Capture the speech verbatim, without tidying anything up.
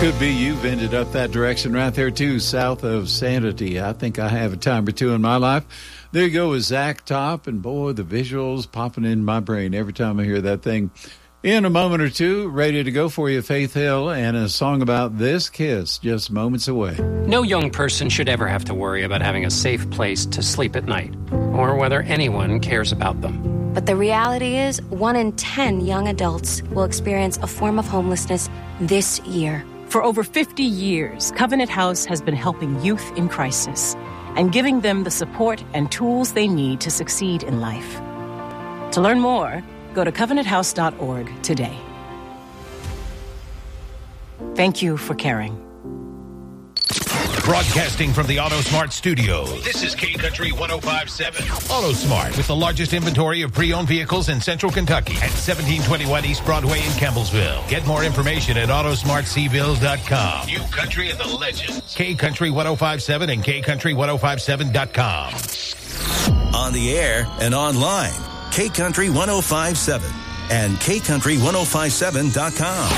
Could be you've ended up that direction right there, too, south of Sanity. I think I have a time or two in my life. There you go with Zach Top, and boy, the visuals popping in my brain every time I hear that thing. In a moment or two, ready to go for you, Faith Hill, and a song about this kiss just moments away. No young person should ever have to worry about having a safe place to sleep at night, or whether anyone cares about them. But the reality is, one in ten young adults will experience a form of homelessness this year. For over fifty years, Covenant House has been helping youth in crisis and giving them the support and tools they need to succeed in life. To learn more, go to covenant house dot org today. Thank you for caring. Broadcasting from the AutoSmart studios, this is K Country one oh five point seven. AutoSmart, with the largest inventory of pre-owned vehicles in central Kentucky at seventeen twenty-one East Broadway in Campbellsville. Get more information at auto smart c ville dot com. New Country and the Legends. K Country one oh five point seven and K Country one oh five seven dot com. On the air and online, K Country one oh five point seven and K Country one oh five seven dot com.